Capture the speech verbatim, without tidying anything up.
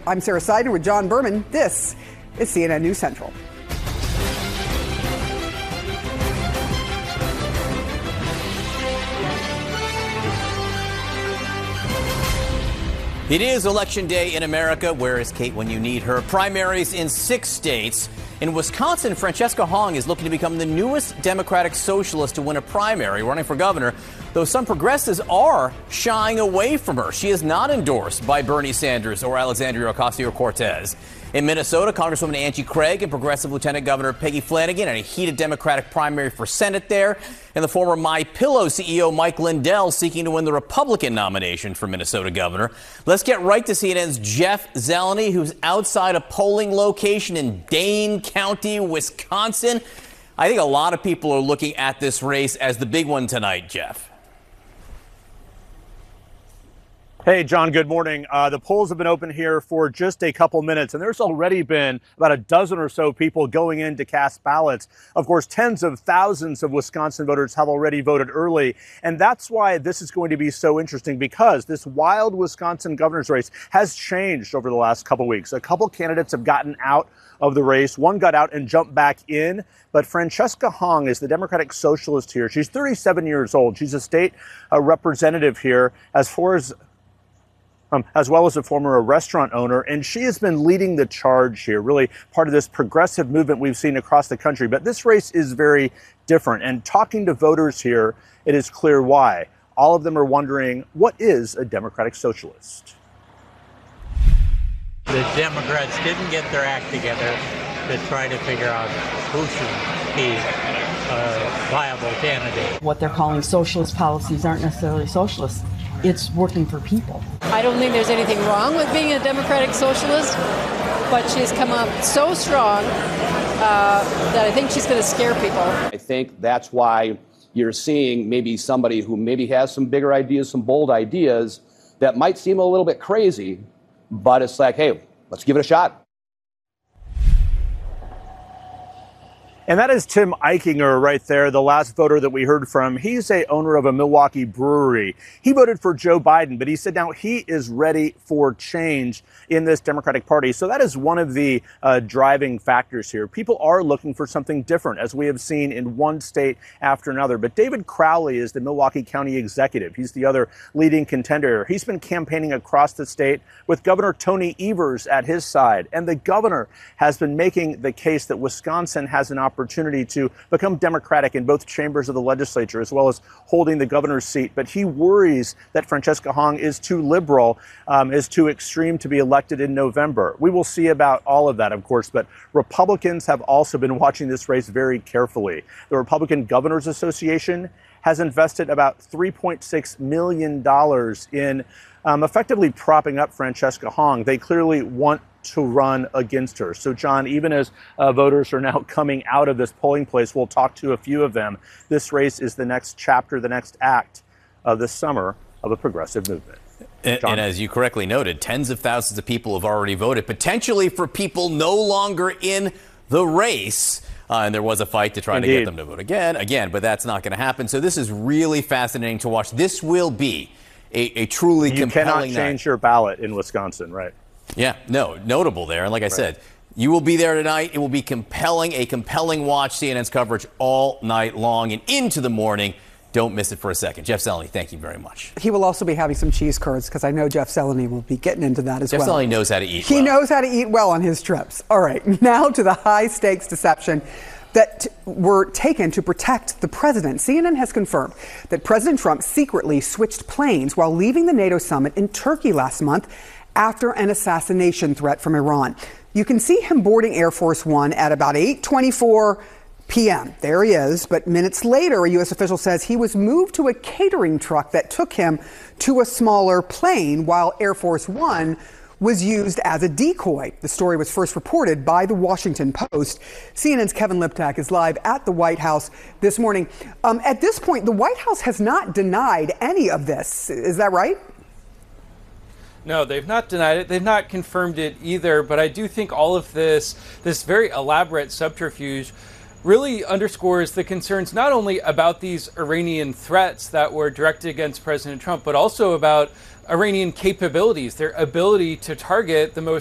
I'm Sarah Seidner with John Berman. This is C N N News Central. It is Election Day in America. Where is Kate when you need her? Primaries in six states. In Wisconsin, Francesca Hong is looking to become the newest Democratic socialist to win a primary, running for governor, though some progressives are shying away from her. She is not endorsed by Bernie Sanders or Alexandria Ocasio-Cortez. In Minnesota, Congresswoman Angie Craig and progressive Lieutenant Governor Peggy Flanagan in a heated Democratic primary for Senate there. And the former MyPillow C E O Mike Lindell seeking to win the Republican nomination for Minnesota governor. Let's get right to C N N's Jeff Zeleny, who's outside a polling location in Dane County, Wisconsin. I think a lot of people are looking at this race as the big one tonight, Jeff. Hey, John, good morning. Uh, the polls have been open here for just a couple minutes, and there's already been about a dozen or so people going in to cast ballots. Of course, tens of thousands of Wisconsin voters have already voted early, and that's why this is going to be so interesting, because this wild Wisconsin governor's race has changed over the last couple weeks. A couple candidates have gotten out of the race. One got out and jumped back in. But Francesca Hong is the Democratic socialist here. She's thirty-seven years old. She's a state uh, representative here, as far as Um, as well as a former restaurant owner, and she has been leading the charge here, really part of this progressive movement we've seen across the country. But this race is very different, and talking to voters here, it is clear why. All of them are wondering, what is a Democratic socialist? The Democrats didn't get their act together to try to figure out who should be a viable candidate. What they're calling socialist policies aren't necessarily socialist. It's working for people. I don't think there's anything wrong with being a Democratic socialist, but she's come up so strong uh, that I think she's going to scare people. I think that's why you're seeing maybe somebody who maybe has some bigger ideas, some bold ideas that might seem a little bit crazy, but it's like, hey, let's give it a shot. And that is Tim Eichinger right there, the last voter that we heard from. He's a owner of a Milwaukee brewery. He voted for Joe Biden, but he said now he is ready for change in this Democratic Party. So that is one of the uh, driving factors here. People are looking for something different, as we have seen in one state after another. But David Crowley is the Milwaukee County executive. He's the other leading contender. He's been campaigning across the state with Governor Tony Evers at his side. And the governor has been making the case that Wisconsin has an opportunity opportunity to become Democratic in both chambers of the legislature, as well as holding the governor's seat. But he worries that Francesca Hong is too liberal, um, is too extreme to be elected in November. We will see about all of that, of course, but Republicans have also been watching this race very carefully. The Republican Governors Association has invested about three point six million dollars in um, effectively propping up Francesca Hong. They clearly want to run against her. So, John, even as uh, voters are now coming out of this polling place, we'll talk to a few of them. This race is the next chapter, the next act of this summer of a progressive movement. And, and as you correctly noted, tens of thousands of people have already voted, potentially for people no longer in the race. Uh, and there was a fight to try Indeed. to get them to vote again, again, but that's not going to happen. So this is really fascinating to watch. This will be a, a truly you compelling cannot change night. your ballot in Wisconsin, right? Yeah, no, notable there. And like I right. said, you will be there tonight. It will be compelling, a compelling watch. C N N's coverage all night long and into the morning. Don't miss it for a second. Jeff Zeleny, thank you very much. He will also be having some cheese curds, because I know Jeff Zeleny will be getting into that as Jeff well. Jeff Zeleny knows how to eat He well. knows how to eat well on his trips. All right, now to the high-stakes deception that were taken to protect the president. C N N has confirmed that President Trump secretly switched planes while leaving the NATO summit in Turkey last month after an assassination threat from Iran. You can see him boarding Air Force One at about eight twenty-four p.m. There he is. But minutes later, a U S official says he was moved to a catering truck that took him to a smaller plane, while Air Force One was used as a decoy. The story was first reported by the Washington Post. C N N's Kevin Liptak is live at the White House this morning. Um, at this point, the White House has not denied any of this. Is that right? No, they've not denied it. They've not confirmed it either. But I do think all of this, this very elaborate subterfuge, really underscores the concerns not only about these Iranian threats that were directed against President Trump, but also about Iranian capabilities, their ability to target the most